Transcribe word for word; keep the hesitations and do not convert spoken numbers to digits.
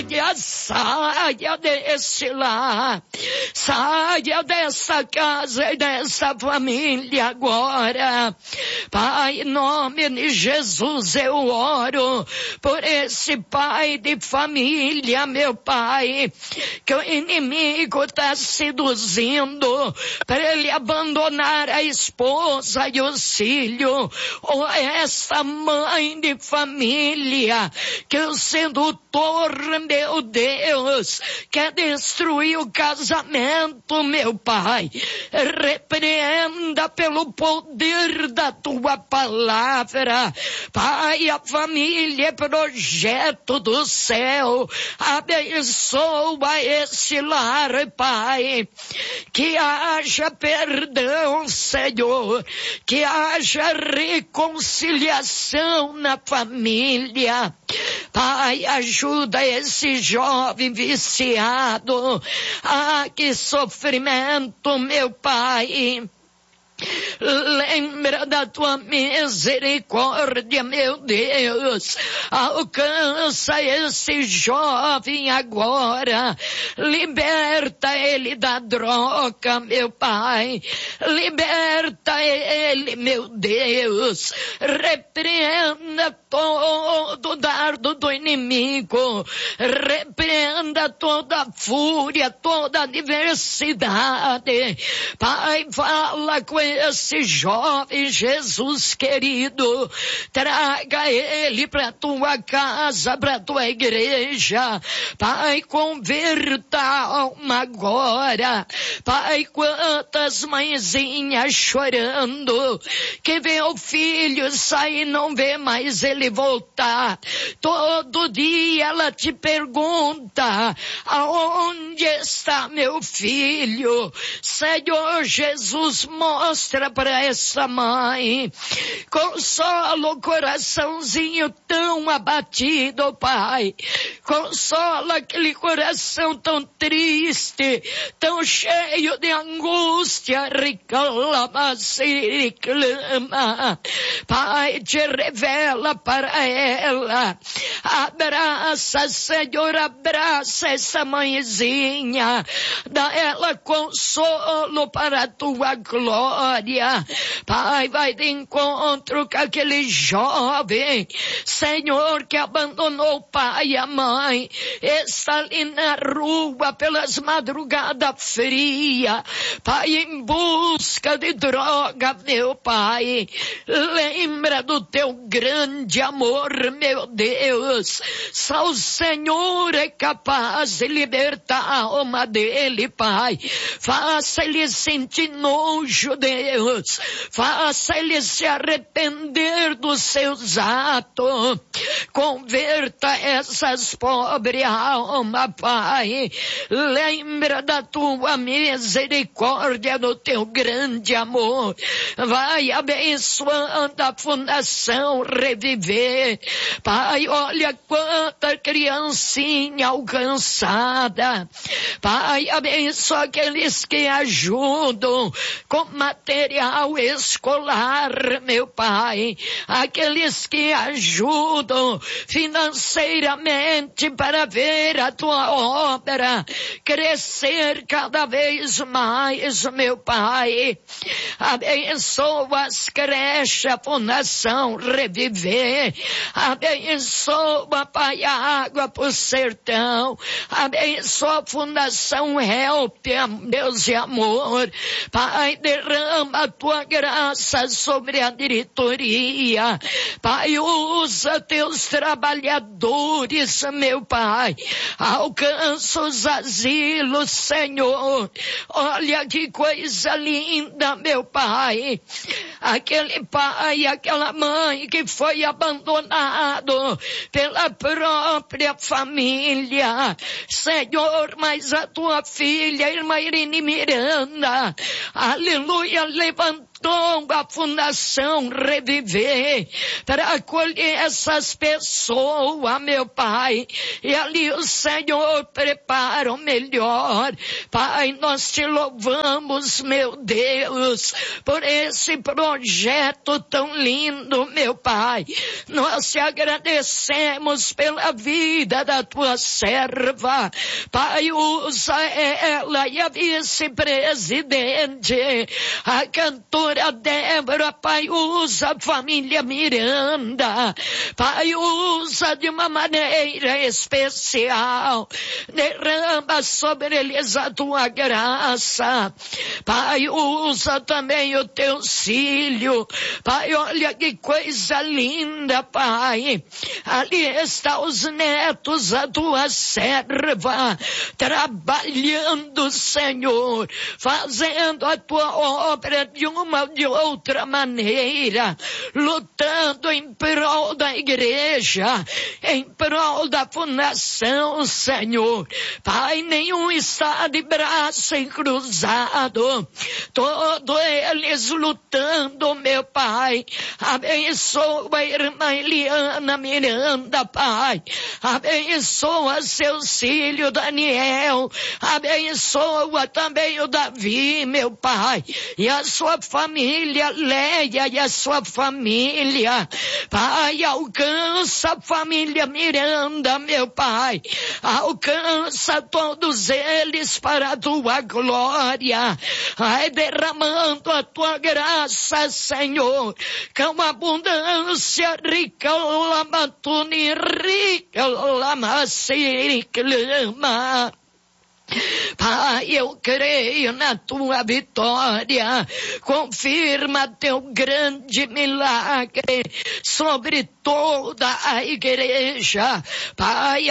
Saia, saia desse lar, saia dessa casa e dessa família agora. Pai, em nome de Jesus eu oro por esse pai de família, meu Pai, que o inimigo está seduzindo para ele abandonar a esposa e os filhos, ou essa mãe de família que o sedutor, meu Deus, quer destruir o casamento, meu Pai. Repreenda pelo poder da tua palavra, Pai. A família é projeto do céu. Abençoa esse lar, Pai. Que haja perdão, Senhor. Que haja reconciliação na família. Pai, ajuda esse jovem viciado. Ah, que sofrimento, meu Pai. Lembra da tua misericórdia, meu Deus. Alcança esse jovem agora. Liberta ele da droga, meu Pai. Liberta ele, meu Deus. Repreenda todo dardo do inimigo. Repreenda toda fúria, toda adversidade. Pai, fala com esse jovem, Jesus querido. Traga ele para tua casa, para tua igreja. Pai, converta a alma agora. Pai, quantas mãezinhas chorando, que vê o filho sair e não vê mais ele voltar. Todo dia ela te pergunta: aonde está meu filho? Senhor Jesus, mostra para essa mãe. Consola o coraçãozinho tão abatido, Pai. Consola aquele coração tão triste, tão cheio de angústia. Reclama, se reclama. Pai, te revela para ela. Abraça, Senhor, abraça essa mãezinha. Dá ela consolo para a tua glória. Pai, vai de encontro com aquele jovem, Senhor, que abandonou o pai e a mãe, está ali na rua pelas madrugadas frias, Pai, em busca de droga, meu Pai. Lembra do teu grande amor, meu Deus. Só o Senhor é capaz de libertar a alma dele, Pai. Faça ele sentir nojo, Deus. Faça ele se arrepender dos seus atos. Converta essas pobres almas, Pai. Lembra da tua misericórdia, do teu grande amor. Vai abençoando a Fundação Reviver. Pai, olha quanta criancinha alcançada. Pai, abençoa aqueles que ajudam com material escolar, meu Pai. Aqueles que ajudam financeiramente para ver a tua obra crescer cada vez mais, meu Pai. Abençoa as creches, a Fundação Reviver. Abençoa, Pai, a água pro sertão. Abençoa a Fundação Help, Deus e amor. Pai, derrama a tua graça sobre a diretoria. Pai, usa teus trabalhadores, meu Pai. Alcança os asilos, Senhor. Olha que coisa linda, meu Pai. Aquele pai, aquela mãe que foi abandonado pela própria família. Senhor, mas a tua filha, irmã Irene Miranda, aleluia, levantou levantou a Fundação Reviver para acolher essas pessoas, meu Pai, e ali o Senhor prepara o melhor. Pai, nós te louvamos, meu Deus, por esse projeto tão lindo, meu Pai. Nós te agradecemos pela vida da tua serva. Pai, usa ela e a vice-presidente, a cantora Débora. Pai, usa a família Miranda. Pai, usa de uma maneira especial. Derrama sobre eles a tua graça. Pai, usa também o teu filho. Pai, olha que coisa linda, Pai. Ali estão os netos da tua serva, trabalhando, Senhor, fazendo a tua obra de uma ou de outra maneira, lutando em prol da igreja, em prol da fundação, Senhor. Pai, nenhum está de braço cruzado, todos eles lutando, meu Pai. Abençoa a irmã Eliana Miranda, Pai. Abençoa seus filhos, Daniel. Abençoa também o Davi, meu Pai. E a sua família, Leia, e a sua família. Pai, alcança a família Miranda, meu Pai. Alcança todos eles para a tua glória. Ai, derramando a tua graça, Senhor, com abundância, rica, lamatuni, rica, lamassi, clama. Pai, eu creio na tua vitória. Confirma teu grande milagre sobre toda a igreja. Pai,